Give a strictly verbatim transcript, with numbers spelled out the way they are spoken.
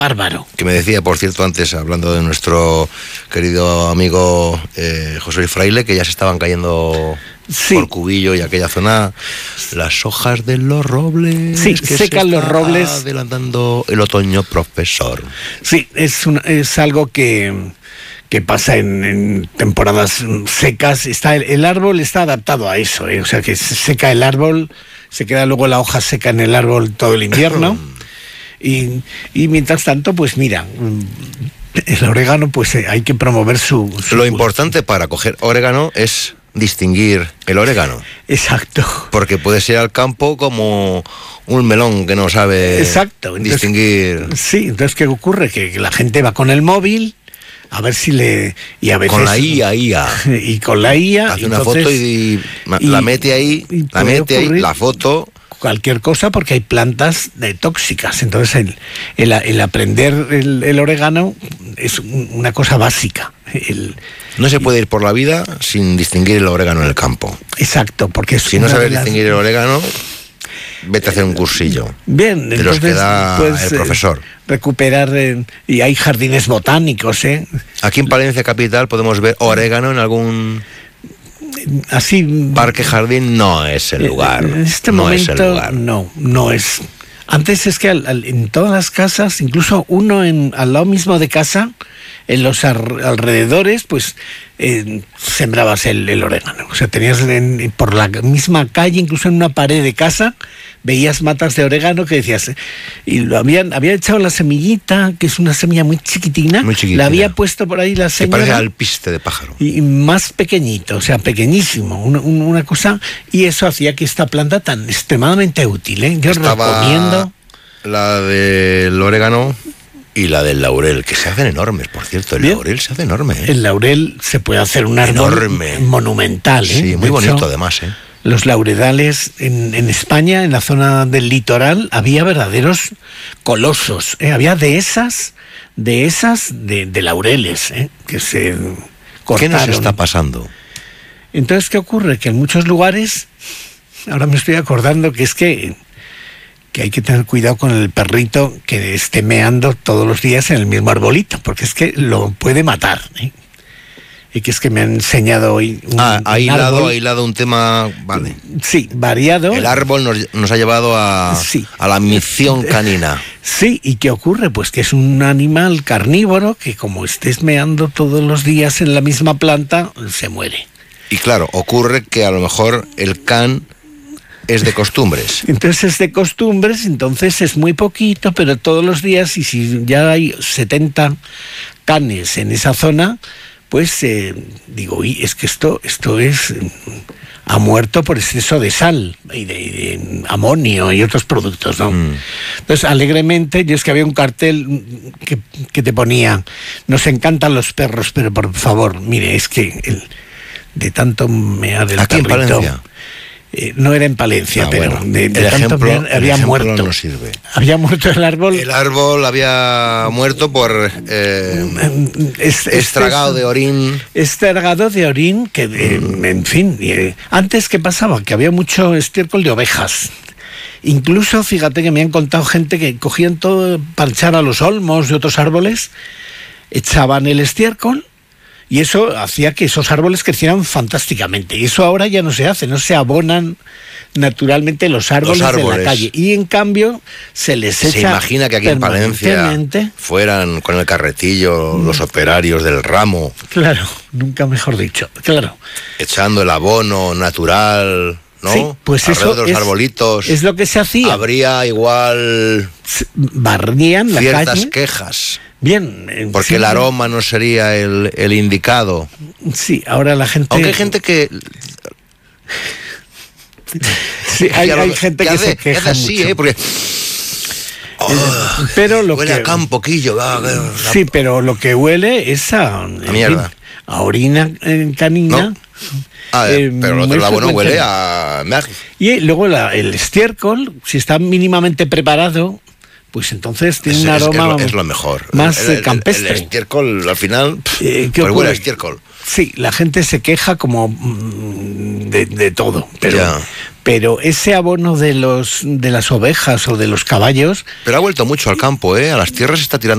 bárbaro. Que me decía, por cierto, antes, hablando de nuestro querido amigo eh, José Luis Fraile, que ya se estaban cayendo sí. por Cubillo y aquella zona las hojas de los robles. Sí, que secan se los robles. Adelantando el otoño, profesor. Sí, es, una, es algo que, que pasa en, en temporadas secas. Está el, el árbol está adaptado a eso, ¿eh? O sea, que se seca el árbol, se queda luego la hoja seca en el árbol todo el invierno. Y, y mientras tanto, pues mira, el orégano, pues eh, hay que promover su... su Lo importante para coger orégano es distinguir el orégano. Exacto. Porque puede ser al campo como un melón que no sabe Exacto. Entonces, distinguir. Sí, entonces ¿qué ocurre? Que la gente va con el móvil a ver si le... y a veces, con la I A, I A. Y con la I A... Hace una entonces, foto y, y la mete ahí, la mete ahí, la foto... cualquier cosa, porque hay plantas de tóxicas. Entonces el, el, el aprender el, el orégano es una cosa básica. El, no se puede ir por la vida sin distinguir el orégano en el campo. Exacto, porque es si no sabes las... distinguir el orégano, vete a hacer un cursillo. Bien, de entonces, los que da pues, el profesor. Eh, recuperar eh, y hay jardines botánicos, ¿eh? Aquí en Palencia capital podemos ver orégano en algún así parque jardín. No es el lugar. En este no momento es el lugar. no, no es. Antes es que al, al, en todas las casas, incluso uno en al lado mismo de casa, en los ar, alrededores, pues eh, sembrabas el, el orégano. O sea, tenías en, por la misma calle, incluso en una pared de casa, veías matas de orégano que decías, eh, y lo habían, había echado la semillita, que es una semilla muy chiquitina, muy chiquitina. La había puesto por ahí la señora. Que parece alpiste de pájaro. Y más pequeñito, o sea, pequeñísimo, una, una cosa, y eso hacía que esta planta tan extremadamente útil, ¿eh? Yo Estaba recomiendo. La del orégano y la del laurel, que se hacen enormes, por cierto. El Bien. laurel se hace enorme, ¿eh? El laurel se puede hacer un árbol enorme, monumental, ¿eh? Sí, muy de bonito hecho, además, ¿eh? Los lauredales en, en España, en la zona del litoral, había verdaderos colosos, ¿eh? Había dehesas, dehesas de, de laureles, ¿eh? Que se cortaron. ¿Qué nos está pasando? Entonces, ¿qué ocurre? Que en muchos lugares, ahora me estoy acordando que es que que hay que tener cuidado con el perrito que esté meando todos los días en el mismo arbolito, porque es que lo puede matar, ¿eh? Y que es que me han enseñado hoy un, ah, ha hilado, árbol, ha hilado un tema, vale. Sí, variado. El árbol nos, nos ha llevado a, sí. a la misión canina. Sí, ¿y qué ocurre? Pues que es un animal carnívoro que como estés meando todos los días en la misma planta, se muere. Y claro, ocurre que a lo mejor el can es de costumbres. Entonces es de costumbres, entonces es muy poquito, pero todos los días, y si ya hay setenta canes en esa zona, pues eh, digo, uy, es que esto, esto es, ha muerto por exceso de sal y de, y de amonio y otros productos, ¿no? Mm. Entonces, alegremente, yo es que había un cartel que, que te ponía, nos encantan los perros, pero por favor, mire, es que el, de tanto mear el ¿Aquí perrito, en Palencia? Eh, no era en Palencia, ah, pero bueno, de, de el tanto ejemplo, mear, había el muerto. No sirve. Había muerto el árbol. El árbol había muerto por eh, es, estragado de orín. Estragado de orín, que eh, mm. en fin, eh, antes ¿qué pasaba? Que había mucho estiércol de ovejas. Incluso, fíjate que me han contado gente que cogían todo para echar a los olmos de otros árboles, echaban el estiércol, y eso hacía que esos árboles crecieran fantásticamente. Y eso ahora ya no se hace, no se abonan naturalmente los árboles, los árboles. de la calle. Y en cambio se les echa. Se imagina que aquí en Palencia fueran con el carretillo mm. los operarios del ramo. Claro, nunca mejor dicho, claro. Echando el abono natural, ¿no? Sí, pues alrededor eso de los es, arbolitos. Es lo que se hacía. Habría igual. Barrían la ciertas calle. quejas. Bien, porque sí, el aroma no sería el, el indicado. Sí, ahora la gente. Aunque hay gente que. Sí, hay, hay gente que, que hace, se queja que hace así, mucho. ¿eh? Porque. Oh, pero lo huele que, a campo, quillo. Va, va, sí, pero lo que huele es a. A mierda. Fin, a orina en canina. ¿No? Ah, eh, pero el otro lado bueno huele a. Y luego la, el estiércol, si está mínimamente preparado, pues entonces tiene es, un aroma. Es, es, lo, es lo mejor. Más el, el, campestre. El estiércol, al final. Pff, eh, pues huele a estiércol. Sí, la gente se queja como de, de todo, pero, yeah. pero ese abono de los de las ovejas o de los caballos. Pero ha vuelto mucho al campo, ¿eh? A las tierras se está tirando.